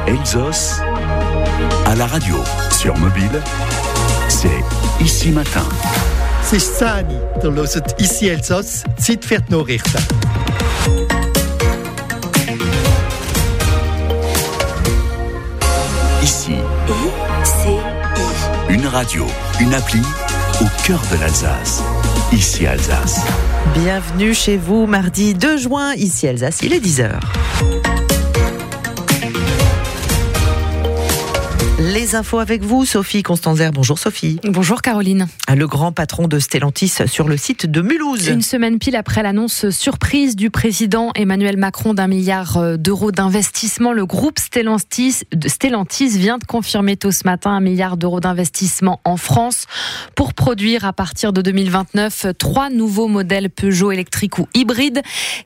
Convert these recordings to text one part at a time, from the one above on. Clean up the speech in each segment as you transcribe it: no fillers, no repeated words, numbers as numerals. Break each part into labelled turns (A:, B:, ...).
A: Elsos à la radio, sur mobile, c'est Ici Matin.
B: Es ist 10 Uhr, ihr hört «Ici Elsass», Zeit für die Nachrichten.
A: Ici, une radio, une appli au cœur de l'Alsace. Ici Alsace.
C: Bienvenue chez vous, mardi 2 juin, ici Alsace, il est 10h. Les infos avec vous, Sophie Constanzer. Bonjour Sophie.
D: Bonjour Caroline.
C: Le grand patron de Stellantis sur le site de Mulhouse.
D: Une semaine pile après l'annonce surprise du président Emmanuel Macron d'1 milliard d'euros d'investissement, le groupe Stellantis vient de confirmer tôt ce matin 1 milliard d'euros d'investissement en France pour produire à partir de 2029 3 nouveaux modèles Peugeot électriques ou hybrides.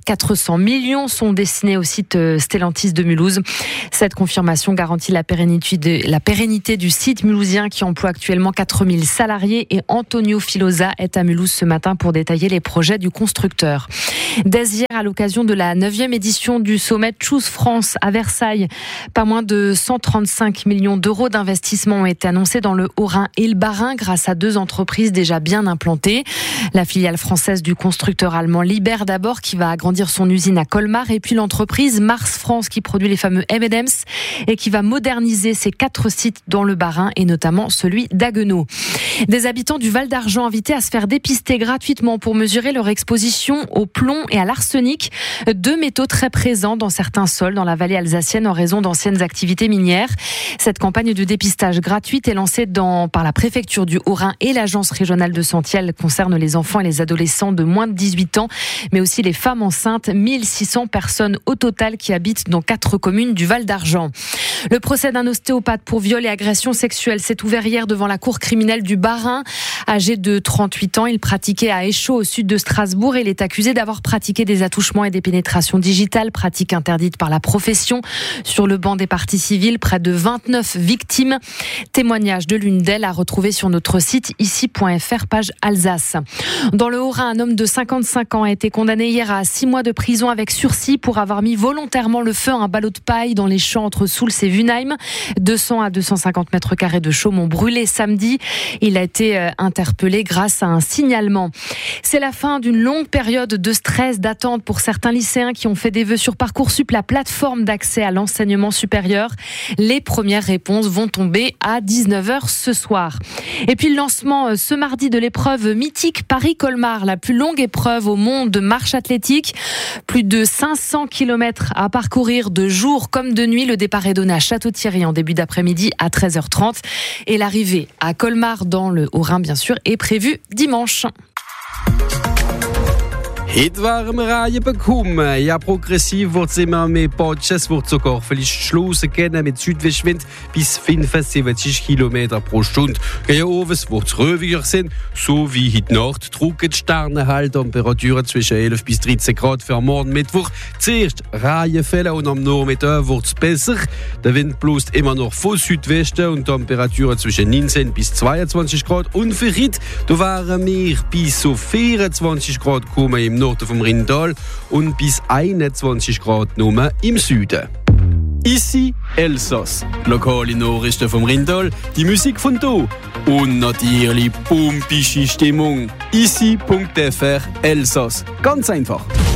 D: 400 millions sont destinés au site Stellantis de Mulhouse. Cette confirmation garantit la pérennité du site mulhousien qui emploie actuellement 4000 salariés, et Antonio Filosa est à Mulhouse ce matin pour détailler les projets du constructeur. Dès hier, à l'occasion de la 9e édition du sommet Choose France à Versailles, pas moins de 135 millions d'euros d'investissement ont été annoncés dans le Haut-Rhin et le Bas-Rhin grâce à 2 entreprises déjà bien implantées. La filiale française du constructeur allemand Liebherr d'abord, qui va agrandir son usine à Colmar, et puis l'entreprise Mars France qui produit les fameux M&M's et qui va moderniser ses 4 sites dans le Bas-Rhin et notamment celui d'Haguenau. Des habitants du Val d'Argent invités à se faire dépister gratuitement pour mesurer leur exposition au plomb et à l'arsenic, 2 métaux très présents dans certains sols dans la vallée alsacienne en raison d'anciennes activités minières. Cette campagne de dépistage gratuite est lancée par la préfecture du Haut-Rhin et l'agence régionale de santé. Elle concerne les enfants et les adolescents de moins de 18 ans, mais aussi les femmes enceintes. 1600 personnes au total qui habitent dans 4 communes du Val d'Argent. Le procès d'un ostéopathe pour viol et agression sexuelle s'est ouvert hier devant la cour criminelle du Bas-Rhin. Âgé de 38 ans, il pratiquait à Échaud, au sud de Strasbourg, et il est accusé d'avoir pratiqué des attouchements et des pénétrations digitales, pratique interdite par la profession. Sur le banc des parties civiles, près de 29 victimes. Témoignage de l'une d'elles à retrouver sur notre site ici.fr, page Alsace. Dans le Haut-Rhin, un homme de 55 ans a été condamné hier à 6 mois de prison avec sursis pour avoir mis volontairement le feu à un ballot de paille dans les champs entre Souls et Wunheim. 200 à 250 mètres carrés de chaume ont brûlé samedi. Il a été interpellé grâce à un signalement. C'est la fin d'une longue période de stress, d'attente pour certains lycéens qui ont fait des vœux sur Parcoursup, la plateforme d'accès à l'enseignement supérieur. Les premières réponses vont tomber à 19h ce soir. Et puis le lancement ce mardi de l'épreuve mythique Paris-Colmar, la plus longue épreuve au monde de marche athlétique. Plus de 500 km à parcourir de jour comme de nuit. Le départ est donné à Château-Thierry en début d'après-midi à 13h30. Et l'arrivée à Colmar dans le Haut-Rhin, bien sûr, est prévue dimanche.
E: Heute waren wir Reihe bekommen. Ja, progressiv wird es immer mehr Patschen. Es wird sogar vielleicht Schlussen geben mit Südwestwind bis 75 km pro Stunde. Gegen oben wird es röviger sein, so wie heute Nacht. Trocken die Sterne halt, Temperaturen zwischen 11 bis 13 Grad für morgen Mittwoch. Zuerst Reihenfälle und am Nachmittag wird es besser. Der Wind bläst immer noch von Südwesten und Temperaturen zwischen 19 bis 22 Grad. Und für heute, da waren wir bis so 24 Grad gekommen im Norden vom Rheintal und bis 21 Grad nur im Süden. Ici Elsass, lokale Nachrichten vom Rheintal, die Musik von hier und natürlich pumpische Stimmung. Ici.fr Elsass, ganz einfach.